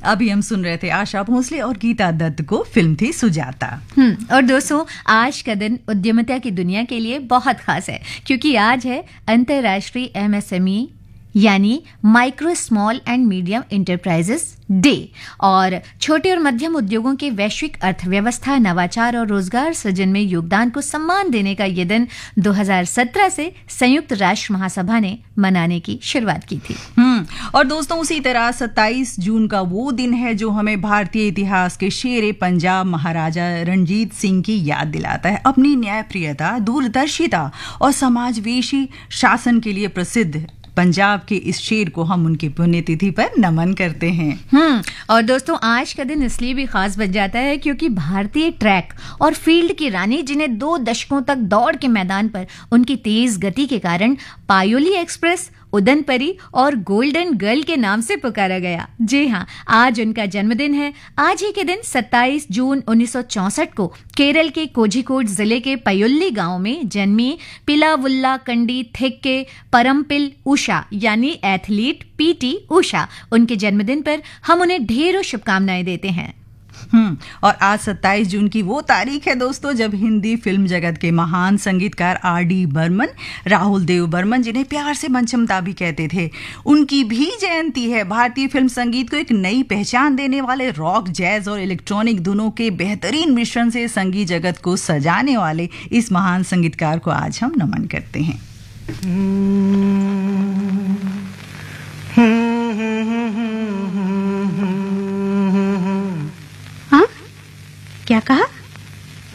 अभी हम सुन रहे थे आशा भोसले और गीता दत्त को, फिल्म थी सुजाता। और दोस्तों, आज का दिन उद्यमिता की दुनिया के लिए बहुत खास है, क्योंकि आज है अंतर्राष्ट्रीय MSME यानी micro small and medium enterprises day. और छोटे और मध्यम उद्योगों के वैश्विक अर्थव्यवस्था, नवाचार और रोजगार सृजन में योगदान को सम्मान देने का ये दिन 2017 से संयुक्त राष्ट्र महासभा ने मनाने की शुरुआत की थी। और दोस्तों, उसी तरह 27 जून का वो दिन है जो हमें भारतीय इतिहास के शेरे पंजाब महाराजा रणजीत सिंह की याद दिलाता है। अपनी न्यायप्रियता, दूरदर्शिता और समाजवेशी शासन के लिए प्रसिद्ध पंजाब के इस शेर को हम उनकी पुण्यतिथि पर नमन करते हैं। और दोस्तों, आज का दिन इसलिए भी खास बन जाता है क्योंकि भारतीय ट्रैक और फील्ड की रानी, जिन्हें 2 दशकों तक दौड़ के मैदान पर उनकी तेज गति के कारण पायोली एक्सप्रेस, उदनपरी और गोल्डन गर्ल के नाम से पुकारा गया। जी हाँ, आज उनका जन्मदिन है। आज ही के दिन 27 जून 1964 को केरल के कोझिकोड जिले के पयुल्ली गांव में जन्मी पिलावुल्ला कंडी थिक्के परमपिल उषा यानी एथलीट PT उषा, उनके जन्मदिन पर हम उन्हें ढेरों शुभकामनाएं देते हैं। और आज 27 जून की वो तारीख है दोस्तों जब हिंदी फिल्म जगत के महान संगीतकार RD बर्मन, राहुल देव बर्मन, जिन्हें प्यार से मंचमता भी कहते थे, उनकी भी जयंती है। भारतीय फिल्म संगीत को एक नई पहचान देने वाले रॉक, जैज और इलेक्ट्रॉनिक धुनों के बेहतरीन मिश्रण से संगीत जगत को सजाने वाले इस महान संगीतकार को आज हम नमन करते हैं।